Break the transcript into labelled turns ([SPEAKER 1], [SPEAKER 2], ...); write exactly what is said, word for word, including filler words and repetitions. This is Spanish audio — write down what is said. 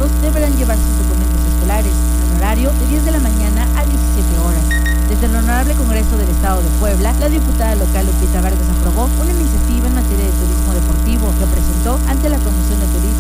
[SPEAKER 1] egresados deberán llevar sus documentos escolares en horario de diez de la mañana a diecisiete horas. Desde el Honorable Congreso del Estado de Puebla, la diputada local Lupita Vargas aprobó una iniciativa en materia de turismo deportivo que presentó ante la Comisión de Turismo